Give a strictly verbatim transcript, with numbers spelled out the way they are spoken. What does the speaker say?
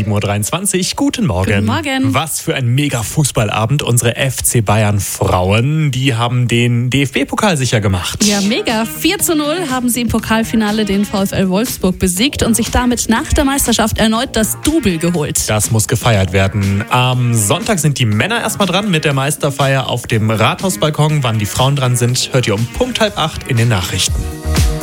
sieben Uhr dreiundzwanzig. Guten Morgen. Guten Morgen. Was für ein mega Fußballabend. Unsere F C Bayern Frauen, die haben den D F B-Pokal sicher gemacht. Ja, mega. vier zu null haben sie im Pokalfinale den VfL Wolfsburg besiegt und sich damit nach der Meisterschaft erneut das Double geholt. Das muss gefeiert werden. Am Sonntag sind die Männer erstmal dran mit der Meisterfeier auf dem Rathausbalkon. Wann die Frauen dran sind, hört ihr um Punkt halb acht in den Nachrichten.